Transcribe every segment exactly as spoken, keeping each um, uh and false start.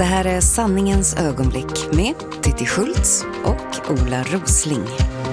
Det här är Sanningens ögonblick med Titti Schultz och Ola Rosling.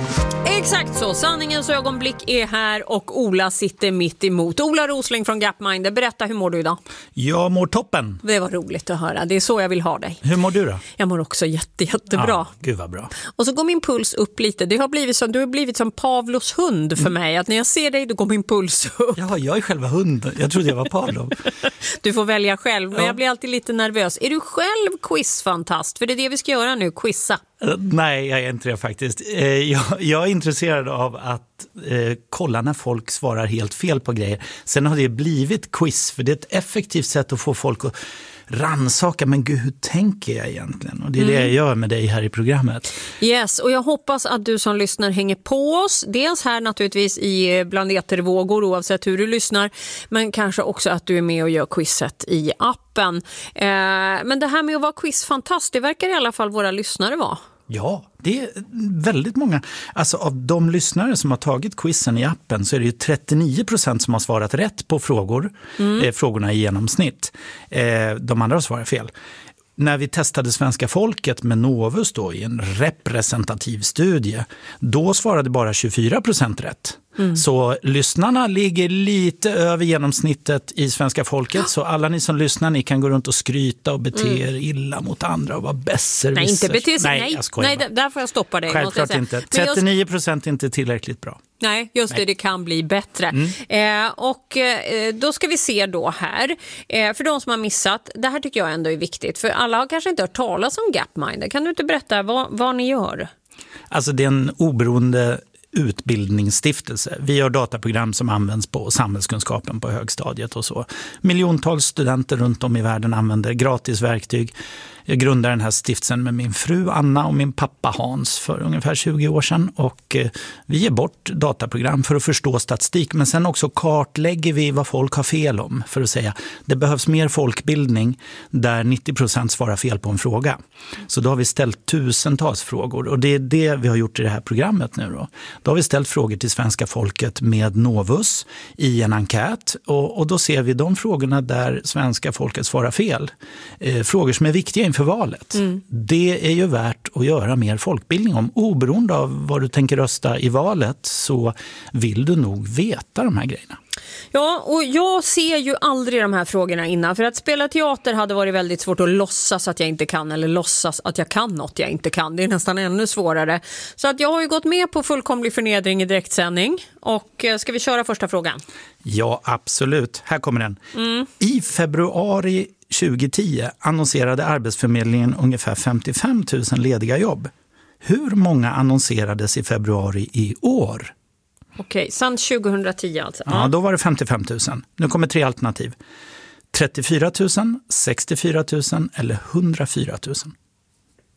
Exakt så, Sanningens ögonblick är här och Ola sitter mitt emot. Ola Rosling från Gapminder, berätta, hur mår du idag? Jag mår toppen. Det var roligt att höra, det är så jag vill ha dig. Hur mår du då? Jag mår också jätte, jättebra. Ja, gud vad bra. Och så går min puls upp lite. Det har blivit som, du har blivit som Pavlos hund för mig. Att när jag ser dig, då går min puls upp. Ja, jag är själva hunden. Jag trodde jag var Pavlov. Du får välja själv, men ja. jag blir alltid lite nervös. Är du själv quizfantast? För det är det vi ska göra nu, quizza. Uh, nej, jag är inte det faktiskt. Uh, jag, jag är intresserad av att uh, kolla när folk svarar helt fel på grejer. Sen har det blivit quiz, för det är ett effektivt sätt att få folk att ransaka, men gud, hur tänker jag egentligen? Och det är mm. det jag gör med dig här i programmet. Yes, och jag hoppas att du som lyssnar hänger på oss. Dels här naturligtvis i bland etervågor oavsett hur du lyssnar, men kanske också att du är med och gör quizet i appen. Eh, men det här med att vara quizfantast, det verkar i alla fall våra lyssnare vara. Ja, det är väldigt många. Alltså av de lyssnare som har tagit quizen i appen så är det ju trettionio procent som har svarat rätt på frågor, mm. eh, frågorna i genomsnitt. Eh, de andra har svarat fel. När vi testade svenska folket med Novus då i en representativ studie, då svarade bara tjugofyra procent rätt. Mm. Så lyssnarna ligger lite över genomsnittet i svenska folket. Så alla ni som lyssnar, ni kan gå runt och skryta och bete er mm. illa mot andra och vara besserwisser. Nej, inte bete sig. Nej, jag nej, nej, där får jag stoppa dig. Självklart inte. trettionio procent är inte tillräckligt bra. Nej, just Nej. det, det kan bli bättre. Mm. Eh, och eh, då ska vi se då här. Eh, för de som har missat, det här tycker jag ändå är viktigt. För alla har kanske inte hört talas om Gapminder. Kan du inte berätta vad, vad ni gör? Alltså det är en oberoende utbildningsstiftelse. Vi gör dataprogram som används på samhällskunskapen på högstadiet och så. Miljontals studenter runt om i världen använder gratis verktyg. Jag grundade den här stiftelsen med min fru Anna och min pappa Hans för ungefär tjugo år sedan. Och eh, vi ger bort dataprogram för att förstå statistik, men sen också kartlägger vi vad folk har fel om. För att säga, det behövs mer folkbildning där nittio procent svarar fel på en fråga. Så då har vi ställt tusentals frågor, och det är det vi har gjort i det här programmet nu då. Då har vi ställt frågor till svenska folket med Novus i en enkät, och, och då ser vi de frågorna där svenska folket svarar fel. Eh, frågor som är viktiga inför valet. Mm. Det är ju värt att göra mer folkbildning om. Oberoende av vad du tänker rösta i valet så vill du nog veta de här grejerna. Ja, och jag ser ju aldrig de här frågorna innan. För att spela teater hade varit väldigt svårt att låtsas att jag inte kan, eller låtsas att jag kan något jag inte kan. Det är nästan ännu svårare. Så att jag har ju gått med på fullkomlig förnedring i direktsändning. Och ska vi köra första frågan? Ja, absolut. Här kommer den. Mm. I februari tjugohundratio annonserade Arbetsförmedlingen ungefär femtiofem tusen lediga jobb. Hur många annonserades i februari i år? Okej, sen tjugohundratio alltså. Ja, då var det femtiofem tusen. Nu kommer tre alternativ. trettiofyra tusen, sextiofyra tusen eller hundrafyra tusen.